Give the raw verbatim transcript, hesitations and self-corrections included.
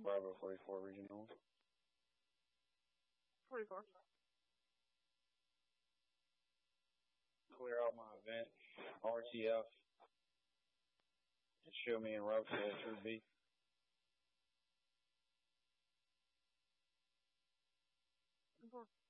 Bravo forty-four Regional. forty-four. Clear out my event. R T F. Show me in route to True B. four.